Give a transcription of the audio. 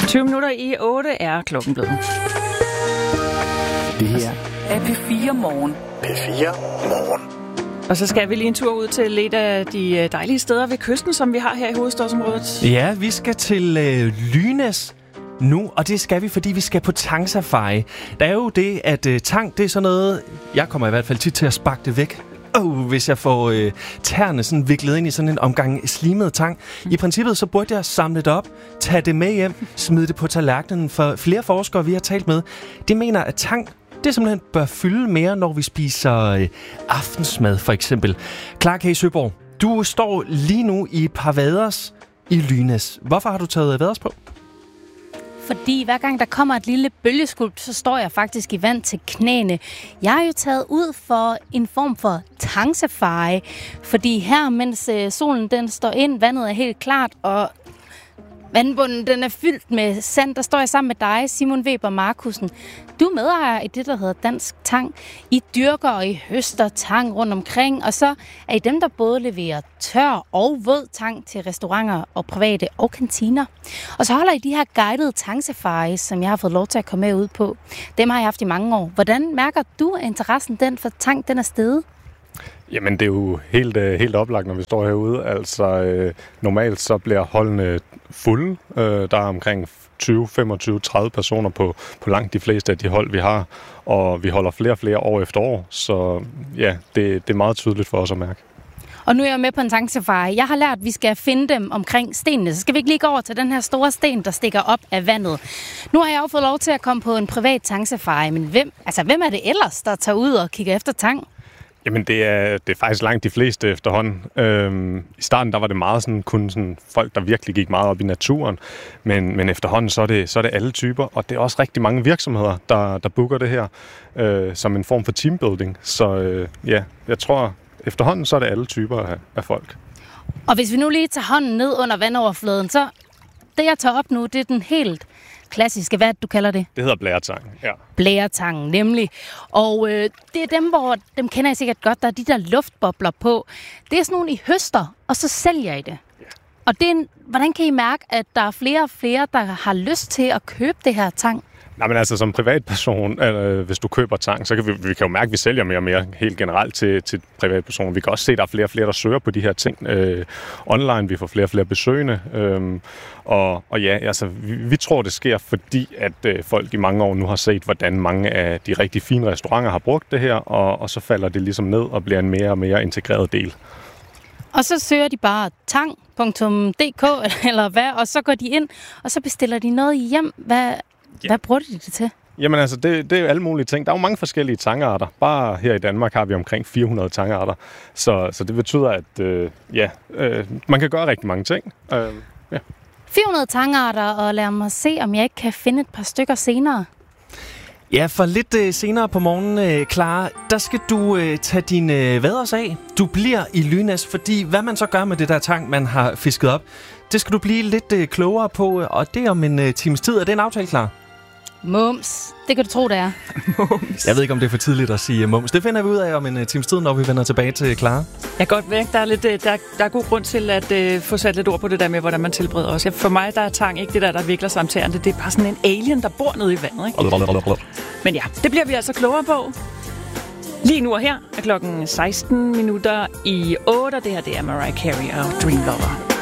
20 minutter i 8 er klokken blevet. Det her er P4 Morgen. P4 Morgen. Og så skal vi lige en tur ud til et af de dejlige steder ved kysten, som vi har her i hovedstadsområdet. Ja, vi skal til Lynæs nu, og det skal vi, fordi vi skal på tangsafari. Der er jo det, at tang, det er sådan noget, jeg kommer i hvert fald tit til at sparke det væk. Hvis jeg får tæerne sådan viklet ind i sådan en omgang slimet tang. I princippet så burde jeg samle det op, tage det med hjem, smide det på tallerkenen, for flere forskere, vi har talt med, de mener, at tang, det simpelthen bør fylde mere, når vi spiser aftensmad, for eksempel. Clara K. Søborg, du står lige nu i et par vaders i Lynæs. Hvorfor har du taget vaders på? Fordi hver gang der kommer et lille bølgeskvulp, så står jeg faktisk i vand til knæene. Jeg er jo taget ud for en form for tangsafari, fordi her, mens solen den står ind, vandet er helt klart, og vandbunden den er fyldt med sand, der står jeg sammen med dig, Simon Weber Markussen. Du er medejer i det, der hedder Dansk Tang. I dyrker og I høster tang rundt omkring, og så er I dem, der både leverer tør og våd tang til restauranter og private og kantiner. Og så holder I de her guidede tangsafaris, som jeg har fået lov til at komme med ud på. Dem har jeg haft i mange år. Hvordan mærker du, at interessen den for tang den er steget? Jamen, det er jo helt oplagt, når vi står herude. Altså, normalt så bliver holdene fulde. Der er omkring 20, 25, 30 personer på langt de fleste af de hold, vi har. Og vi holder flere og flere år efter år. Så ja, det er meget tydeligt for os at mærke. Og nu er jeg med på en tangsafari. Jeg har lært, at vi skal finde dem omkring stenene. Så skal vi ikke lige gå over til den her store sten, der stikker op af vandet. Nu har jeg jo fået lov til at komme på en privat tangsafari. Men hvem er det ellers, der tager ud og kigger efter tang? Jamen, det er faktisk langt de fleste efterhånden. I starten, der var det meget sådan, kun sådan folk, der virkelig gik meget op i naturen. Men efterhånden, så er det alle typer. Og det er også rigtig mange virksomheder, der booker det her som en form for teambuilding. Så ja, jeg tror, efterhånden, så er det alle typer af folk. Og hvis vi nu lige tager hånden ned under vandoverfladen, så det, jeg tager op nu, det er den helt klassiske. Hvad du kalder det? Det hedder blæretang, ja. Blæretang, nemlig. Og det er dem, hvor dem kender jeg sikkert godt. Der er de der luftbobler på. Det er sådan nogle, I høster, og så sælger I det. Ja. Og hvordan kan I mærke, at der er flere og flere, der har lyst til at købe det her tang? Nej, men altså som privatperson, hvis du køber tang, så kan vi kan jo mærke, at vi sælger mere og mere helt generelt til privatpersoner. Vi kan også se, at der er flere og flere, der søger på de her ting online. Vi får flere og flere besøgende. Og ja, altså, vi tror, det sker, fordi at folk i mange år nu har set, hvordan mange af de rigtig fine restauranter har brugt det her, og så falder det ligesom ned og bliver en mere og mere integreret del. Og så søger de bare tang.dk eller hvad, og så går de ind, og så bestiller de noget hjem. Hvad bruger de det til? Jamen altså, det er jo alle mulige ting. Der er jo mange forskellige tangarter. Bare her i Danmark har vi omkring 400 tangarter. Så det betyder, at man kan gøre rigtig mange ting. Ja. 400 tangarter, og lad mig se, om jeg ikke kan finde et par stykker senere. Ja, for lidt senere på morgenen, Clara, der skal du tage dine vaders af. Du bliver i Lynæs, fordi hvad man så gør med det der tang, man har fisket op, det skal du blive lidt klogere på, og det om en times tid. Er det en aftale, Clara? Mums. Det kan du tro, det er. Jeg ved ikke, om det er for tidligt at sige mums. Det finder vi ud af om en times tid, når vi vender tilbage til Clara. Jeg kan godt væk. Der er god grund til at få sat lidt ord på det der med, hvordan man tilbereder os. For mig, der er tang ikke det der vikler sig om tæerne. Det er bare sådan en alien, der bor nede i vandet, ikke? Men ja, det bliver vi altså klogere på. Lige nu og her er klokken 16 minutter i 8, og det her det er Mariah Carey og Dream Lover.